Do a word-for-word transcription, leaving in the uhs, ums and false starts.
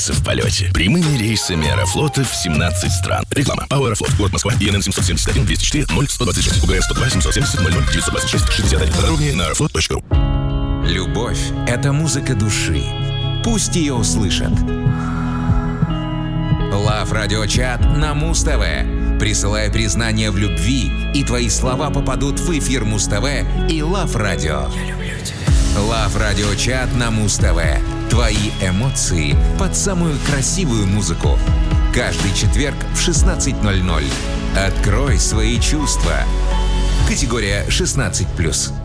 В полете. Прямыми рейсами Аэрофлота в семнадцать стран. Реклама. ПАО «Аэрофлот». Город Москва. ИНН семь семь один двести четыре ноль сто двадцать шесть. УГС сто два семьсот семьдесят ноль ноль девятьсот двадцать шесть шестьдесят один. Подробнее на аэрофлот точка ру. Любовь — это музыка души. Пусть ее услышат. Лав Радио Чат на Муз-ТВ. Присылай признание в любви, и твои слова попадут в эфир Муз-ТВ и Лав Радио. Я люблю тебя. Лав Радио Чат на Муз-ТВ. Твои эмоции под самую красивую музыку. Каждый четверг в шестнадцать ноль ноль. Открой свои чувства. Категория шестнадцать плюс.